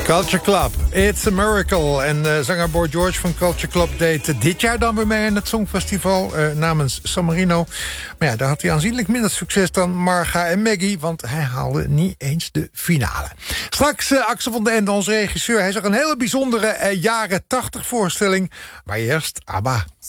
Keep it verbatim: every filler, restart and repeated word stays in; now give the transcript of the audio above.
Culture Club, It's a Miracle. En uh, zanger Boy George van Culture Club deed dit jaar dan weer mee in het Songfestival uh, namens San Marino. Maar ja, daar had hij aanzienlijk minder succes dan Marga en Maggie, want hij haalde niet eens de finale. Straks uh, Axel van den Ende, onze regisseur. Hij zag een hele bijzondere uh, jaren tachtig voorstelling. Maar eerst ABBA.